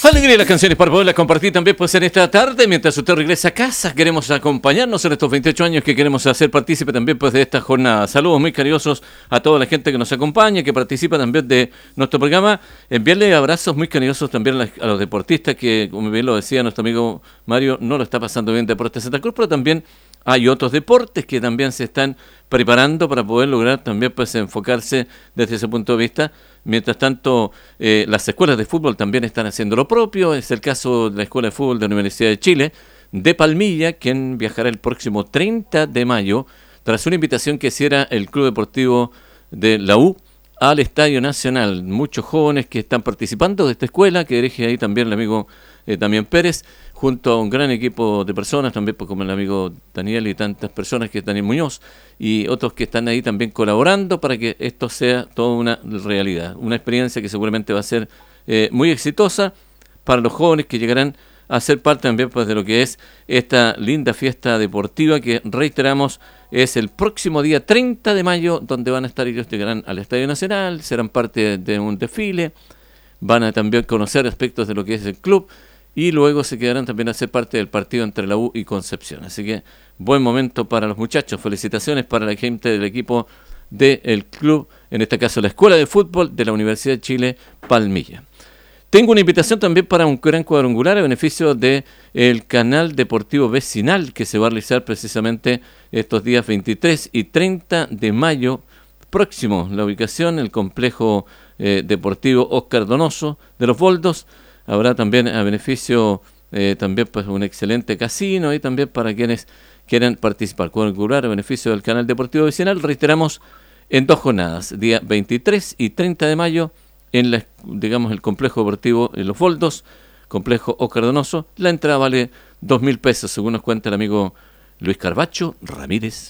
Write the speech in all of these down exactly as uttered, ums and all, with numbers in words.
Alegría las canciones para poderlas compartir también pues en esta tarde, mientras usted regresa a casa. Queremos acompañarnos en estos veintiocho años que queremos hacer partícipe también pues de esta jornada. Saludos muy cariñosos a toda la gente que nos acompaña, que participa también de nuestro programa. Enviarle abrazos muy cariñosos también a, a los deportistas que, como bien lo decía nuestro amigo Mario, no lo está pasando bien Deportes Santa Cruz, pero también hay otros deportes que también se están preparando para poder lograr también pues enfocarse desde ese punto de vista. Mientras tanto, eh, las escuelas de fútbol también están haciendo lo propio. Es el caso de la Escuela de Fútbol de la Universidad de Chile, de Palmilla, quien viajará el próximo treinta de mayo, tras una invitación que hiciera el Club Deportivo de la U al Estadio Nacional. Muchos jóvenes que están participando de esta escuela, que dirige ahí también el amigo eh, Damián Pérez, junto a un gran equipo de personas, también pues, como el amigo Daniel y tantas personas, que Daniel Muñoz, y otros que están ahí también colaborando para que esto sea toda una realidad. Una experiencia que seguramente va a ser eh, muy exitosa para los jóvenes que llegarán a ser parte también pues, de lo que es esta linda fiesta deportiva que, reiteramos, es el próximo día treinta de mayo, donde van a estar ellos, llegarán al Estadio Nacional, serán parte de un desfile, van a también conocer aspectos de lo que es el club, y luego se quedarán también a ser parte del partido entre la U y Concepción. Así que buen momento para los muchachos. Felicitaciones para la gente del equipo del club, en este caso la Escuela de Fútbol de la Universidad de Chile, Palmilla. Tengo una invitación también para un gran cuadrangular a beneficio del canal deportivo vecinal que se va a realizar precisamente estos días veintitrés y treinta de mayo próximo. La ubicación, el complejo eh, deportivo Óscar Donoso de Los Boldos. Habrá también a beneficio, eh, también pues un excelente casino y también para quienes quieran participar. Cuadrangular a beneficio del canal deportivo vecinal, reiteramos, en dos jornadas, día veintitrés y treinta de mayo, en la, digamos, el complejo deportivo en Los Boldos, complejo Óscar Donoso. La entrada vale dos mil pesos, según nos cuenta el amigo Luis Carbacho Ramírez.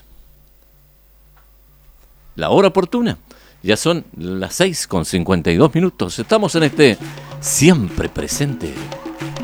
La hora oportuna. Ya son las seis con cincuenta y dos minutos. Estamos en este Siempre Presente.